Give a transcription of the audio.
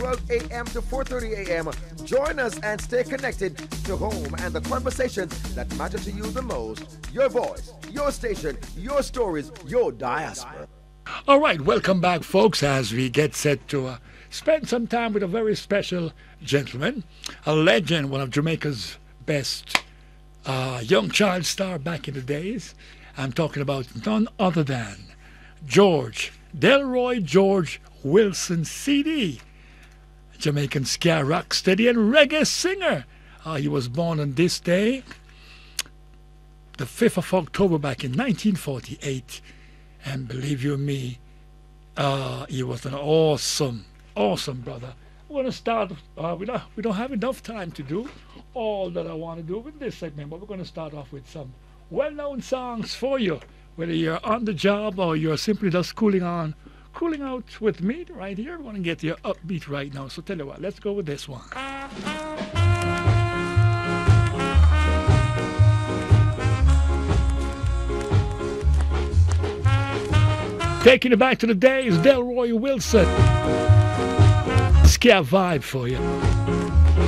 12 a.m. to 4:30 a.m. Join us and stay connected to home and the conversations that matter to you the most. Your voice, your station, your stories, your diaspora. All right, welcome back, folks, as we get set to spend some time with a very special gentleman, a legend, one of Jamaica's best young child star back in the days. I'm talking about none other than George Delroy George Wilson CD, Jamaican ska, rock, steady, and reggae singer. He was born on this day, the 5th of October, back in 1948. And believe you me, he was an awesome brother. We're going to start, we don't have enough time to do all that I want to do with this segment, but we're going to start off with some well-known songs for you, whether you're on the job or you're simply just cooling out with me right here. We're going to get you upbeat right now. So tell you what, let's go with this one. Taking it back to the days, Delroy Wilson. Ska vibe for you.